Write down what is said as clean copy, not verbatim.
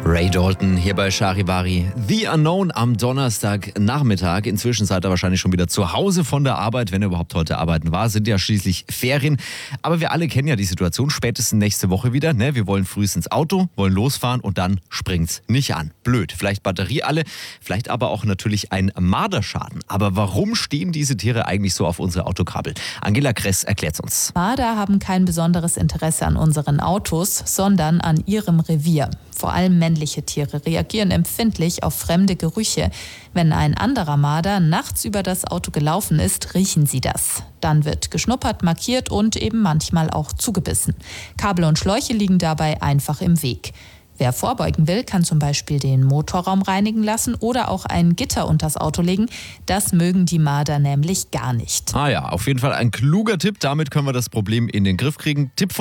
Ray Dalton hier bei Charivari. The Unknown am Donnerstagnachmittag. Inzwischen seid ihr wahrscheinlich schon wieder zu Hause von der Arbeit, wenn ihr überhaupt heute arbeiten war. Sind ja schließlich Ferien. Aber wir alle kennen ja die Situation spätestens nächste Woche wieder. Ne? Wir wollen früh ins Auto, wollen losfahren und dann springt's nicht an. Blöd. Vielleicht Batterie alle, vielleicht aber auch natürlich ein Marderschaden. Aber warum stehen diese Tiere eigentlich so auf unsere Autokabel? Angela Kress erklärt's uns. Marder haben kein besonderes Interesse an unseren Autos, sondern an ihrem Revier. Vor allem männliche Tiere reagieren empfindlich auf fremde Gerüche. Wenn ein anderer Marder nachts über das Auto gelaufen ist, riechen sie das. Dann wird geschnuppert, markiert und eben manchmal auch zugebissen. Kabel und Schläuche liegen dabei einfach im Weg. Wer vorbeugen will, kann zum Beispiel den Motorraum reinigen lassen oder auch ein Gitter unters Auto legen. Das mögen die Marder nämlich gar nicht. Ah ja, auf jeden Fall ein kluger Tipp. Damit können wir das Problem in den Griff kriegen. Tipp